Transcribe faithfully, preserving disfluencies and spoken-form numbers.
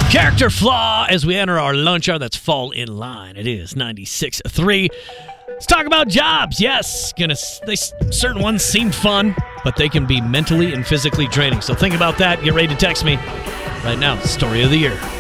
Character flaw as we enter our lunch hour. That's Fall in Line. It is ninety-six point three. Let's talk about jobs. Yes, gonna they certain ones seem fun, but they can be mentally and physically draining. So think about that. Get ready to text me right now. Story of the year.